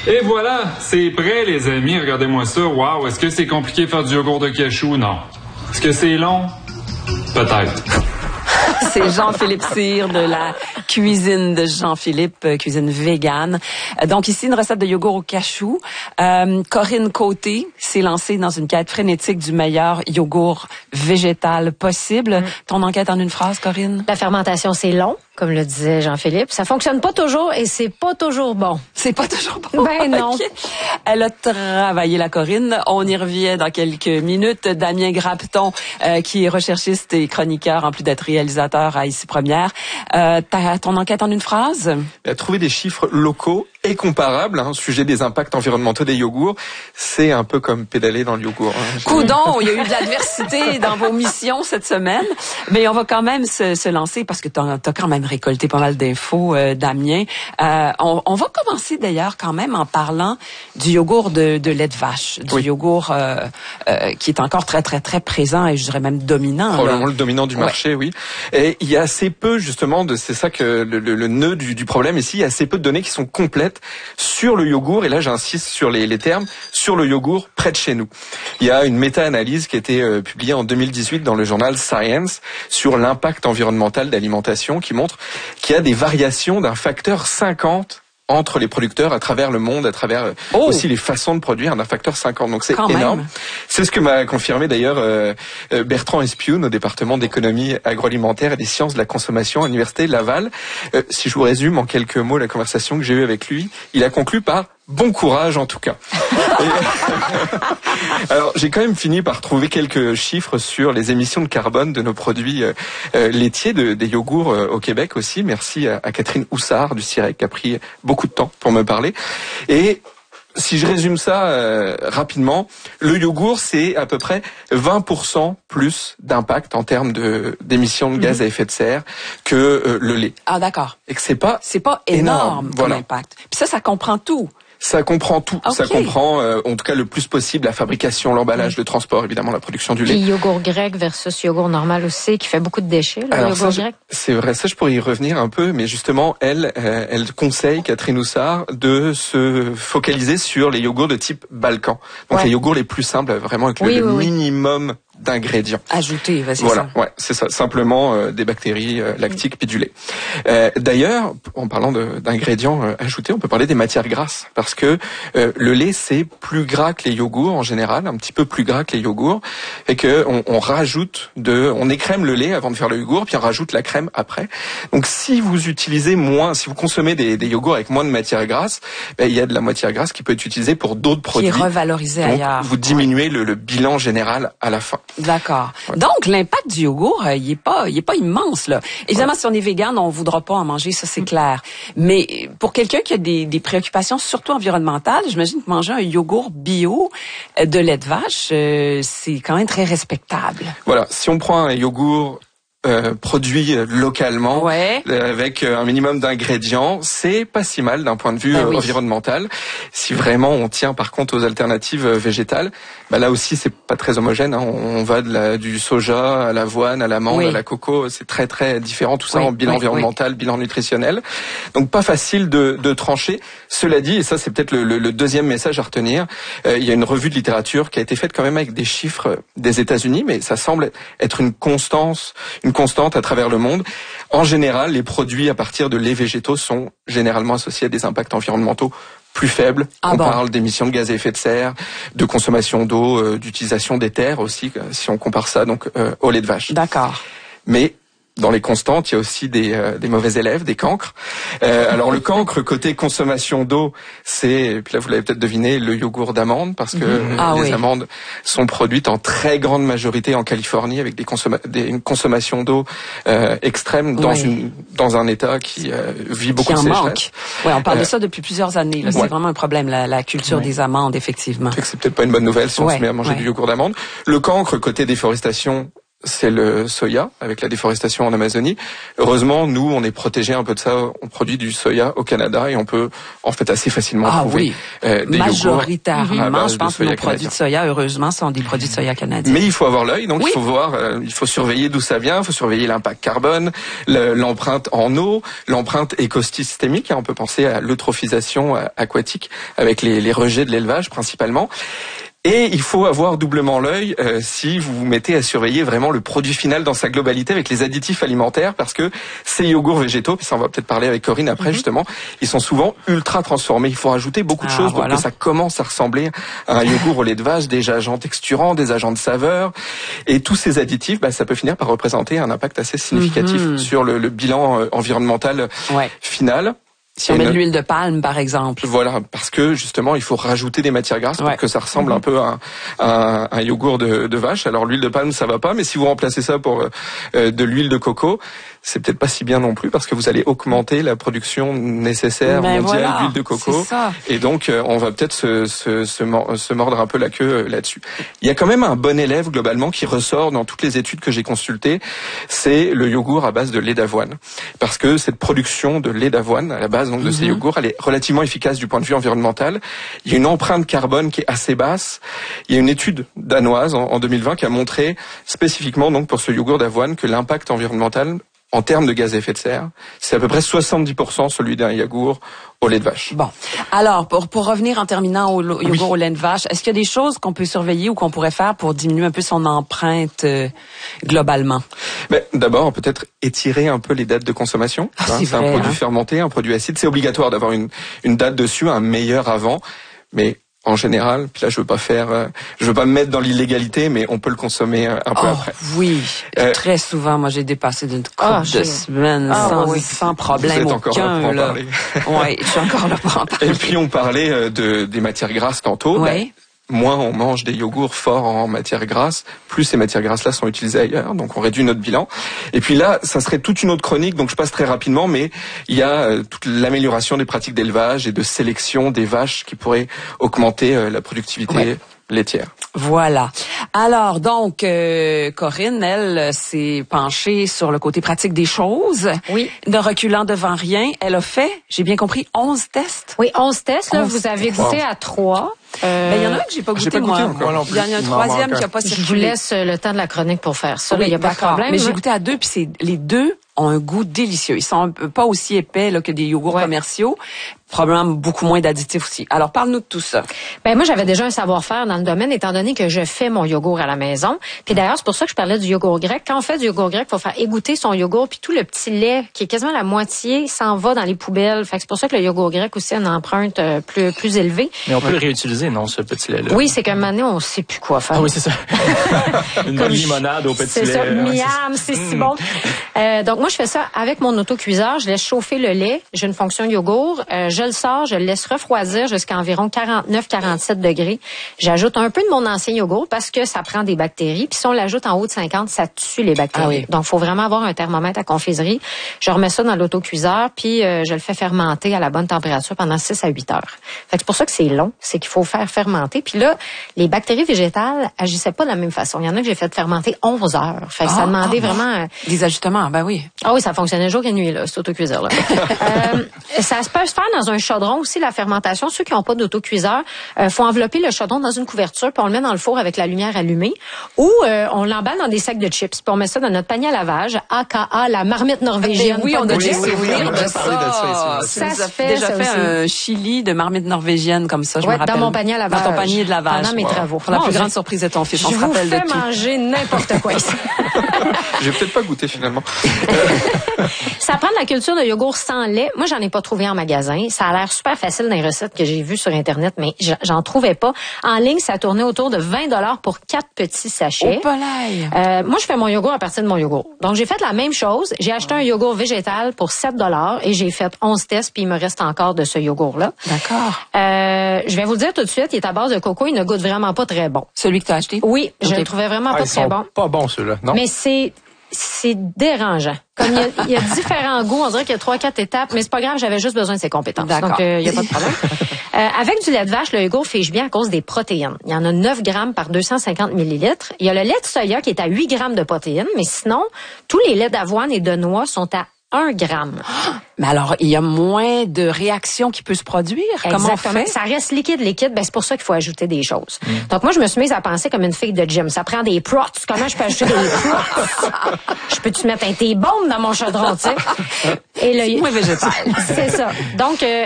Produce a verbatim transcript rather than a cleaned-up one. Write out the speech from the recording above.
Et voilà, c'est prêt les amis, regardez-moi ça. Wow, est-ce que c'est compliqué de faire du yogourt de cachou? Non. Est-ce que c'est long? Peut-être. C'est Jean-Philippe Cyr de la cuisine de Jean-Philippe, cuisine végane. Donc ici, une recette de yogourt au cachou. Euh, Corinne Côté s'est lancée dans une quête frénétique du meilleur yogourt végétal possible. Mm. Ton enquête en une phrase, Corinne? La fermentation, c'est long, comme le disait Jean-Philippe. Ça fonctionne pas toujours et c'est pas toujours bon. C'est pas toujours bon? Ben non. Okay. Elle a travaillé la Corinne. On y revient dans quelques minutes. Damien Grapton, euh, qui est recherchiste et chroniqueur, en plus d'être réalisateur à Ici Première. Euh, t'as ton enquête en une phrase? Elle a trouvé des chiffres locaux et comparables hein, au sujet des impacts environnementaux des yogourts. C'est un peu comme pédaler dans le yogourt. Hein. Coudon, il y a eu de l'adversité dans vos missions cette semaine. Mais on va quand même se, se lancer parce que tu as quand même récolté pas mal d'infos, euh, Damien. Euh, on, on va commencer d'ailleurs quand même en parlant du yogourt de, de lait de vache. Du oui. yogourt euh, euh, qui est encore très, très, très présent et je dirais même dominant. Probablement le dominant du ouais. marché, oui. Et il y a assez peu justement, de c'est ça que le, le, le nœud du, du problème ici, il y a assez peu de données qui sont complètes sur le yogourt, et là j'insiste sur les, les termes, sur le yogourt près de chez nous. Il y a une méta-analyse qui a été euh, publiée en deux mille dix-huit dans le journal Science sur l'impact environnemental d'alimentation qui montre qu'il y a des variations d'un facteur cinquante entre les producteurs à travers le monde, à travers oh. aussi les façons de produire d'un facteur cinquante. Donc c'est Quand énorme. Même. C'est ce que m'a confirmé d'ailleurs euh, Bertrand Espioun au département d'économie agroalimentaire et des sciences de la consommation à l'université Laval. Euh, si je vous résume en quelques mots la conversation que j'ai eue avec lui, il a conclu par bon courage en tout cas. Et, alors j'ai quand même fini par trouver quelques chiffres sur les émissions de carbone de nos produits euh, euh, laitiers, de, des yogourts euh, au Québec aussi. Merci à, à Catherine Houssard du C I R E C qui a pris beaucoup de temps pour me parler. Et si je résume ça euh, rapidement, le yogourt c'est à peu près vingt pour cent plus d'impact en termes de d'émissions de gaz mmh. à effet de serre que euh, le lait. Ah d'accord. Et que c'est pas c'est pas énorme, énorme comme voilà. impact. Puis ça, ça comprend tout. Ça comprend tout. Okay. Ça comprend, euh, en tout cas, le plus possible la fabrication, l'emballage, mmh. le transport, évidemment, la production du lait. Puis yogourt grec versus yogourt normal aussi, qui fait beaucoup de déchets, le Alors yogourt ça, grec. C'est vrai, ça, je pourrais y revenir un peu, mais justement, elle, euh, elle conseille, Catherine Houssard, de se focaliser sur les yogourts de type Balkan. Donc ouais. les yogourts les plus simples, vraiment avec oui, le, oui, le oui. minimum d'ingrédients. Ajouter, vas-y. Voilà, ça. ouais, c'est ça. Simplement euh, des bactéries euh, lactiques mmh. puis du lait. Euh, d'ailleurs, en parlant de, d'ingrédients euh, ajoutés, on peut parler des matières grasses parce que euh, le lait c'est plus gras que les yogourts en général, un petit peu plus gras que les yogourts, et que on, on rajoute de, on écrème le lait avant de faire le yogourt, puis on rajoute la crème après. Donc si vous utilisez moins, si vous consommez des, des yogourts avec moins de matières grasses, ben, il y a de la matière grasse qui peut être utilisée pour d'autres produits. Qui est revalorisée ailleurs. Vous diminuez ouais. le, le bilan général à la fin. D'accord. Ouais. Donc l'impact du yogourt, euh, il est pas, il est pas immense là. Évidemment, ouais. si on est végane, on voudra pas en manger, ça c'est mmh. clair. Mais pour quelqu'un qui a des, des préoccupations surtout environnementales, j'imagine que manger un yogourt bio de lait de vache, euh, c'est quand même très respectable. Voilà. Si on prend un yogourt Euh, produit localement ouais. euh, avec un minimum d'ingrédients, c'est pas si mal d'un point de vue ben euh, oui. environnemental. Si vraiment on tient par contre aux alternatives euh, végétales, bah là aussi c'est pas très homogène. Hein. On, on va de la, du soja à l'avoine, à l'amande, oui. à la coco, c'est très très différent tout ça oui. en bilan oui. environnemental, oui. bilan nutritionnel. Donc pas facile de, de trancher. Cela dit, et ça c'est peut-être le, le, le deuxième message à retenir, euh, il y a une revue de littérature qui a été faite quand même avec des chiffres des États-Unis, mais ça semble être une constance, une constante à travers le monde. En général, les produits à partir de laits végétaux sont généralement associés à des impacts environnementaux plus faibles. Ah on bon. parle d'émissions de gaz à effet de serre, de consommation d'eau, euh, d'utilisation des terres aussi, si on compare ça donc euh, au lait de vache. D'accord. Mais dans les constantes, il y a aussi des, euh, des mauvais élèves, des cancres. Euh, alors le cancre, côté consommation d'eau, c'est, puis là vous l'avez peut-être deviné, le yogourt d'amande, parce que mmh. ah, les oui. amandes sont produites en très grande majorité en Californie, avec des, consomma- des une consommation d'eau euh, extrême dans, oui. une, dans un État qui euh, vit beaucoup qui de en sécheresse. manque. Ouais, on parle euh, de ça depuis plusieurs années. Là. Ouais. C'est vraiment un problème, la, la culture ouais. des amandes, effectivement. C'est, que c'est peut-être pas une bonne nouvelle si on ouais. se met à manger ouais. du yogourt d'amande. Le cancre, côté déforestation, c'est le soya, avec la déforestation en Amazonie. Heureusement, nous, on est protégés un peu de ça. On produit du soya au Canada et on peut, en fait, assez facilement ah, trouver oui. euh, des Majoritairement, je pense que nos canadien. produits de soya, heureusement, sont des produits de soya canadiens. Mais il faut avoir l'œil, donc oui. il faut voir, euh, il faut surveiller d'où ça vient, il faut surveiller l'impact carbone, le, l'empreinte en eau, l'empreinte écosystémique. On peut penser à l'eutrophisation aquatique avec les, les rejets de l'élevage principalement. Et il faut avoir doublement l'œil euh, si vous vous mettez à surveiller vraiment le produit final dans sa globalité avec les additifs alimentaires, parce que ces yogourts végétaux, puis ça on va peut-être parler avec Corinne après mm-hmm. justement, ils sont souvent ultra transformés. Il faut rajouter beaucoup de ah, choses voilà. pour que ça commence à ressembler à un yogourt au lait de vache, des agents texturants, des agents de saveur. Et tous ces additifs, bah, ça peut finir par représenter un impact assez significatif mm-hmm. sur le, le bilan euh, environnemental ouais. final. Si on met de l'huile de palme, par exemple. Voilà, parce que justement, il faut rajouter des matières grasses ouais. pour que ça ressemble mmh. un peu à, à un yogourt de, de vache. Alors l'huile de palme, ça va pas, mais si vous remplacez ça pour euh, de l'huile de coco, c'est peut-être pas si bien non plus, parce que vous allez augmenter la production nécessaire mais mondiale voilà, d'huile de coco. Et donc, euh, on va peut-être se, se, se, se mordre un peu la queue euh, là-dessus. Il y a quand même un bon élève globalement qui ressort dans toutes les études que j'ai consultées, c'est le yogourt à base de lait d'avoine, parce que cette production de lait d'avoine à la base donc de mm-hmm. ces yogourts, elle est relativement efficace du point de vue environnemental. Il y a une empreinte carbone qui est assez basse. Il y a une étude danoise en, en deux mille vingt qui a montré spécifiquement donc pour ce yogourt d'avoine que l'impact environnemental en termes de gaz à effet de serre, c'est à peu près soixante-dix pour cent celui d'un yogourt au lait de vache. Bon. Alors, pour, pour revenir en terminant au yogourt oui. au lait de vache, est-ce qu'il y a des choses qu'on peut surveiller ou qu'on pourrait faire pour diminuer un peu son empreinte euh, globalement? Ben, d'abord, peut-être étirer un peu les dates de consommation. Ah, hein, c'est c'est vrai, un produit hein. fermenté, un produit acide. C'est obligatoire d'avoir une, une date dessus, un meilleur avant. Mais en général, puis là je veux pas faire, euh, je veux pas me mettre dans l'illégalité, mais on peut le consommer un, un peu oh, après. Oui, euh, très souvent, moi j'ai dépassé d'une couple oh, de semaines oh, sans, oui. sans problème Vous êtes encore aucun. là pour en là. parler. Oui, je suis encore là pour en parler. Et puis on parlait de des matières grasses tantôt. Oui. Ben, moins on mange des yogourts forts en matières grasses, plus ces matières grasses-là sont utilisées ailleurs, donc on réduit notre bilan. Et puis là, ça serait toute une autre chronique, donc je passe très rapidement, mais il y a euh, toute l'amélioration des pratiques d'élevage et de sélection des vaches qui pourraient augmenter euh, la productivité ouais. laitière. Voilà. Alors, donc, euh, Corinne, elle, s'est penchée sur le côté pratique des choses. Oui. Ne reculant devant rien. Elle a fait, j'ai bien compris, onze tests. Oui, onze tests. Là, vous avez goûté wow. à trois. Euh, ben, il y en a un que j'ai pas goûté, j'ai pas moi. goûté encore. Il y en a un troisième qui a pas circulé. Je vous laisse le temps de la chronique pour faire ça. Il oui, n'y a pas de problème. Mais j'ai goûté à deux, puis c'est les deux ont un goût délicieux. Ils sont pas aussi épais là, que des yogourts ouais. commerciaux. Probablement beaucoup moins d'additifs aussi. Alors, parle-nous de tout ça. Ben moi, j'avais déjà un savoir-faire dans le domaine, étant donné que je fais mon yogourt à la maison. Puis d'ailleurs, c'est pour ça que je parlais du yogourt grec. Quand on fait du yogourt grec, il faut faire égoutter son yogourt, puis tout le petit lait, qui est quasiment la moitié, s'en va dans les poubelles. Fait que c'est pour ça que le yogourt grec aussi a une empreinte plus plus élevée. Mais on peut ouais. le réutiliser, non, ce petit lait-là? Oui, c'est qu'à un moment donné, on sait plus quoi faire. Ah oui, c'est ça. Une bonne limonade au petit c'est lait. Ça, miam, c'est si bon. Euh, donc moi, je fais ça avec mon autocuiseur. Je laisse chauffer le lait. J'ai une fonction yogourt. Euh, je le sors, je le laisse refroidir jusqu'à environ quarante-neuf à quarante-sept degrés. J'ajoute un peu de mon ancien yogourt parce que ça prend des bactéries. Puis si on l'ajoute en haut de cinquante, ça tue les bactéries. Ah oui. Donc, il faut vraiment avoir un thermomètre à confiserie. Je remets ça dans l'autocuiseur, puis euh, je le fais fermenter à la bonne température pendant six à huit heures. Fait que c'est pour ça que c'est long. C'est qu'il faut faire fermenter. Puis là, les bactéries végétales agissaient pas de la même façon. Il y en a que j'ai fait fermenter onze heures. Fait que ah, ça demandait ah, vraiment... Des ajustements, ben oui. Ah oui, ça fonctionnait jour et nuit, là, cet autocuiseur là. euh, ça se peut se faire dans un chaudron aussi, la fermentation. Ceux qui n'ont pas d'autocuiseur, euh, faut envelopper le chaudron dans une couverture, puis on le met dans le four avec la lumière allumée, ou euh, on l'emballe dans des sacs de chips, puis on met ça dans notre panier à lavage, aka la marmite norvégienne. Oui, on a déjà oui, oui, oui, de ça. Ça se fait. Déjà fait un chili de marmite norvégienne comme ça, je ouais, me rappelle. Dans mon panier à lavage. Dans ton panier de lavage. Pendant mes wow. travaux. Pour la plus grande surprise de ton fils, on se rappelle de tout. Je vous fais manger n'importe quoi ici. J'ai peut-être pas goûté finalement. Ça prend de la culture de yogourt sans lait. Moi, j'en ai pas trouvé en magasin. Ça a l'air super facile dans les recettes que j'ai vues sur Internet, mais j'en trouvais pas. En ligne, ça tournait autour de vingt dollars pour quatre petits sachets. Oh, euh, moi, je fais mon yogourt à partir de mon yogourt. Donc, j'ai fait la même chose. J'ai acheté un yogourt végétal pour sept dollars et j'ai fait onze tests, puis il me reste encore de ce yogourt-là. D'accord. Euh, je vais vous le dire tout de suite, il est à base de coco. Il ne goûte vraiment pas très bon. Celui que tu as acheté? Oui, okay. je le trouvais vraiment ah, pas ils très sont bon. Pas bon, ceux-là, non? Mais c'est... c'est dérangeant. Comme il y, a, il y a différents goûts, on dirait qu'il y a trois, quatre étapes, mais c'est pas grave, j'avais juste besoin de ses compétences. D'accord. Donc, euh, il y a pas de problème. euh, avec du lait de vache, le yogourt fiche bien à cause des protéines. Il y en a neuf grammes par deux cent cinquante millilitres. Il y a le lait de soya qui est à huit grammes de protéines, mais sinon, tous les laits d'avoine et de noix sont à un gramme. Mais alors, il y a moins de réactions qui peut se produire. Comment on fait? Ça reste liquide, liquide. Ben, c'est pour ça qu'il faut ajouter des choses. Mm. Donc, moi, je me suis mise à penser comme une fille de gym. Ça prend des prots. Comment je peux ajouter des prots? Je peux-tu mettre un thé bombe dans mon chaudron, tu sais? Et le... C'est moins végétal. C'est ça. Donc, euh,